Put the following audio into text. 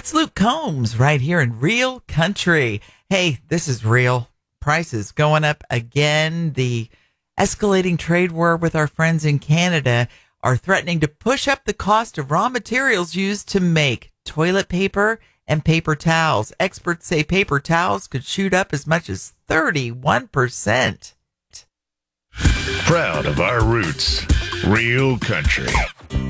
It's Luke Combs right here in Real Country. Hey, this is real. Prices going up again. The escalating trade war with our friends in Canada are threatening to push up the cost of raw materials used to make toilet paper and paper towels. Experts say paper towels could shoot up as much as 31%. Proud of our roots. Real Country.